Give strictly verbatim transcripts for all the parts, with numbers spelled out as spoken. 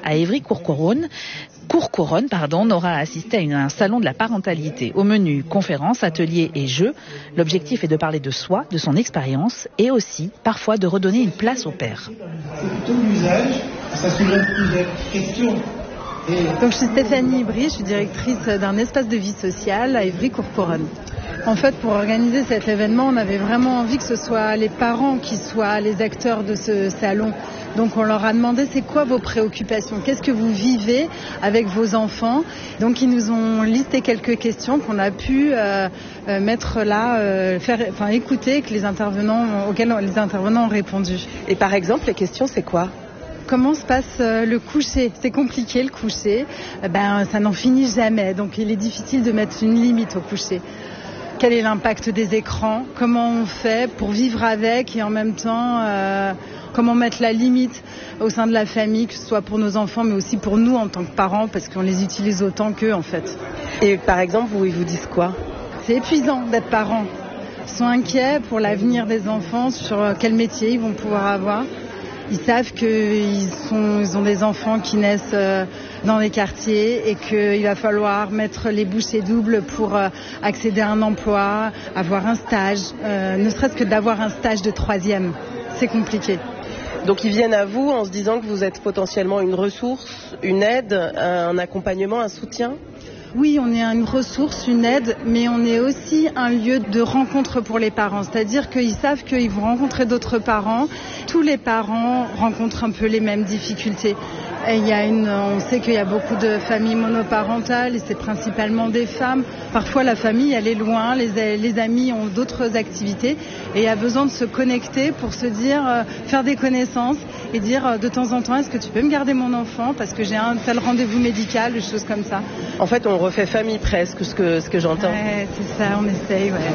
à Évry-Courcouronnes. Courcouronnes, pardon, Nora a assisté à un salon de la parentalité. Au menu, conférences, ateliers et jeux. L'objectif est de parler de soi, de son expérience et aussi, parfois, de redonner une place au père. C'est plutôt l'usage, ça soulève plusieurs questions. Et... Donc je suis Stéphanie Ibry, je suis directrice d'un espace de vie sociale à Évry-Courcouronnes. En fait, pour organiser cet événement, on avait vraiment envie que ce soit les parents qui soient les acteurs de ce salon. Donc on leur a demandé c'est quoi vos préoccupations, qu'est-ce que vous vivez avec vos enfants. Donc ils nous ont listé quelques questions qu'on a pu euh, euh, mettre là, euh, faire, enfin écouter que les intervenants auxquels les intervenants ont répondu. Et par exemple, les questions c'est quoi ? Comment se passe le coucher ? C'est compliqué le coucher, ben ça n'en finit jamais. Donc il est difficile de mettre une limite au coucher. Quel est l'impact des écrans ? Comment on fait pour vivre avec et en même temps, euh, comment mettre la limite au sein de la famille, que ce soit pour nos enfants, mais aussi pour nous en tant que parents, parce qu'on les utilise autant qu'eux en fait. Et par exemple, vous, ils vous disent quoi ? C'est épuisant d'être parents. Ils sont inquiets pour l'avenir des enfants, sur quel métier ils vont pouvoir avoir. Ils savent qu'ils sont, ils ont des enfants qui naissent dans les quartiers et qu'il va falloir mettre les bouchées doubles pour accéder à un emploi, avoir un stage, euh, ne serait-ce que d'avoir un stage de troisième. C'est compliqué. Donc ils viennent à vous en se disant que vous êtes potentiellement une ressource, une aide, un accompagnement, un soutien ? Oui, on est une ressource, une aide, mais on est aussi un lieu de rencontre pour les parents. C'est-à-dire qu'ils savent qu'ils vont rencontrer d'autres parents. Tous les parents rencontrent un peu les mêmes difficultés. Et il y a une, on sait qu'il y a beaucoup de familles monoparentales et c'est principalement des femmes. Parfois la famille elle est loin, les, les amis ont d'autres activités et il y a besoin de se connecter pour se dire, euh, faire des connaissances et dire euh, de temps en temps est-ce que tu peux me garder mon enfant parce que j'ai un tel rendez-vous médical, des choses comme ça. En fait on refait famille presque, ce que, ce que j'entends. Ouais, c'est ça, on essaye. Ouais.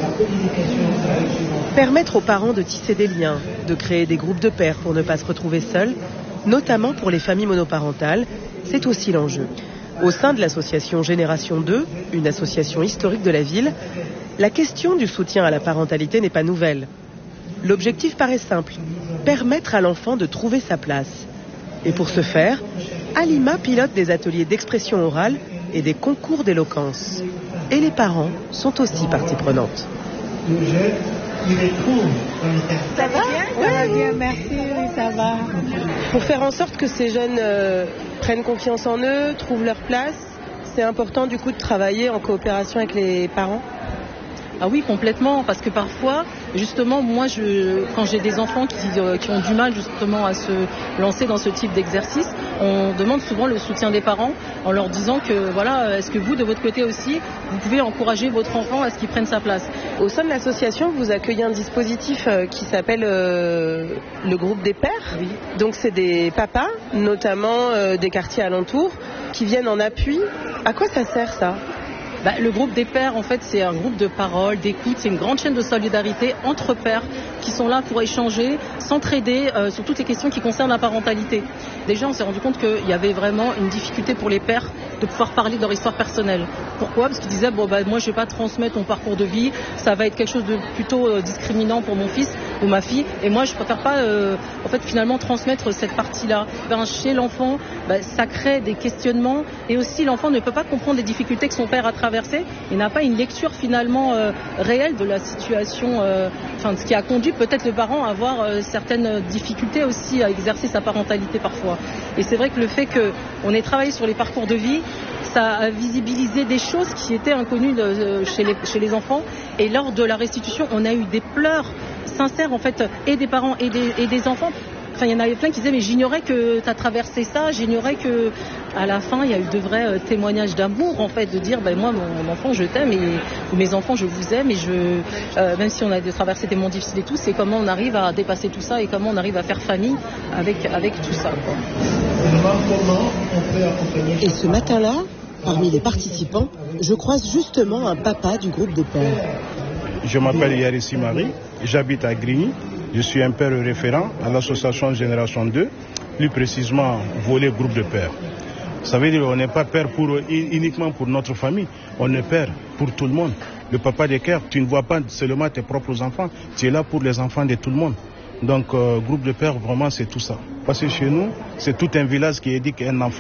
Permettre aux parents de tisser des liens, de créer des groupes de pères pour ne pas se retrouver seuls, notamment pour les familles monoparentales, c'est aussi l'enjeu. Au sein de l'association Génération deux, une association historique de la ville, la question du soutien à la parentalité n'est pas nouvelle. L'objectif paraît simple, permettre à l'enfant de trouver sa place. Et pour ce faire, Alima pilote des ateliers d'expression orale et des concours d'éloquence. Et les parents sont aussi partie prenante. Ça va bien ? Ça va bien, merci, oui, ça va. Pour faire en sorte que ces jeunes euh, prennent confiance en eux, trouvent leur place, c'est important du coup de travailler en coopération avec les parents ? Ah oui, complètement, parce que parfois, justement, moi, je, quand j'ai des enfants qui, euh, qui ont du mal justement à se lancer dans ce type d'exercice, on demande souvent le soutien des parents en leur disant que, voilà, est-ce que vous, de votre côté aussi, vous pouvez encourager votre enfant à ce qu'il prenne sa place ? Au sein de l'association, vous accueillez un dispositif euh, qui s'appelle euh, le groupe des pères. Oui. Donc c'est des papas, notamment euh, des quartiers alentours, qui viennent en appui. À quoi ça sert ça ? Bah, le groupe des pères, en fait, c'est un groupe de parole, d'écoute, c'est une grande chaîne de solidarité entre pères qui sont là pour échanger, s'entraider euh, sur toutes les questions qui concernent la parentalité. Déjà, on s'est rendu compte qu'il y avait vraiment une difficulté pour les pères de pouvoir parler de leur histoire personnelle. Pourquoi ? Parce qu'ils disaient, bon, bah, moi, je ne vais pas transmettre mon parcours de vie, ça va être quelque chose de plutôt euh, discriminant pour mon fils ou ma fille, et moi, je ne préfère pas, euh, en fait, finalement, transmettre cette partie-là. Ben, chez l'enfant, ben, ça crée des questionnements, et aussi, l'enfant ne peut pas comprendre les difficultés que son père a traversées. Il n'a pas une lecture finalement euh, réelle de la situation, euh, enfin, ce qui a conduit peut-être le parent à avoir euh, certaines difficultés aussi à exercer sa parentalité parfois. Et c'est vrai que le fait qu'on ait travaillé sur les parcours de vie, ça a visibilisé des choses qui étaient inconnues de, de, chez, les, chez les enfants. Et lors de la restitution, on a eu des pleurs sincères en fait, et des parents et des, et des enfants. Enfin, il y en avait plein qui disaient mais j'ignorais que tu as traversé ça, j'ignorais que à la fin il y a eu de vrais euh, témoignages d'amour en fait, de dire ben moi mon, mon enfant je t'aime et ou mes enfants je vous aime et je euh, même si on a traversé des moments difficiles et tout, c'est comment on arrive à dépasser tout ça et comment on arrive à faire famille avec avec tout ça, quoi. Et ce matin-là, parmi les participants, je croise justement un papa du groupe de pères. Je m'appelle Yarissi Marie, j'habite à Grigny. Je suis un père référent à l'association Génération deux, plus précisément volet groupe de pères. Ça veut dire qu'on n'est pas père pour, uniquement pour notre famille, on est père pour tout le monde. Le papa des cœurs, tu ne vois pas seulement tes propres enfants, tu es là pour les enfants de tout le monde. Donc, euh, groupe de pères, vraiment, c'est tout ça. Parce que chez nous, c'est tout un village qui éduque un enfant.